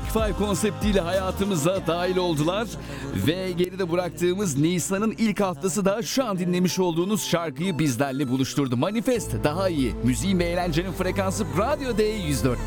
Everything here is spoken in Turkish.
Five konseptiyle hayatımıza dahil oldular. Ve geride bıraktığımız Nisan'ın ilk haftası da şu an dinlemiş olduğunuz şarkıyı bizlerle buluşturdu. Manifest daha iyi. Müziğin ve eğlencenin frekansı Radyo D104'te.